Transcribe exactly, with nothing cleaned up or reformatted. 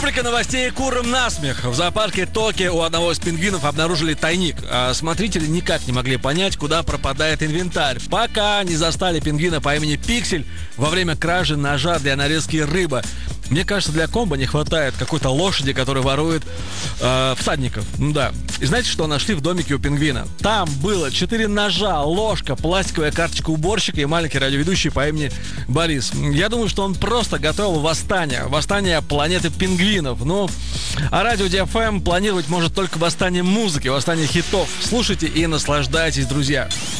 Рубрика новостей «Курам насмех». В зоопарке Токио у одного из пингвинов обнаружили тайник. А смотрители никак не могли понять, куда пропадает инвентарь, пока не застали пингвина по имени Пиксель во время кражи ножа для нарезки рыбы. Мне кажется, для комбо не хватает какой-то лошади, которая ворует э, всадников. Ну да. И знаете, что нашли в домике у пингвина? Там было четыре ножа, ложка, пластиковая карточка уборщика и маленький радиоведущий по имени Борис. Я думаю, что он просто готовил восстание. Восстание планеты пингвинов. Ну, а радио Ди Эф Эм планировать может только восстание музыки, восстание хитов. Слушайте и наслаждайтесь, друзья.